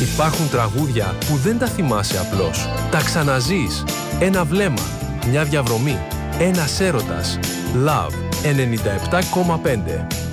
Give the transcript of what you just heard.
Υπάρχουν τραγούδια που δεν τα θυμάσαι απλώς. Τα ξαναζείς. Ένα βλέμμα, μια διαβρωμή, ένας έρωτας. Love 97,5.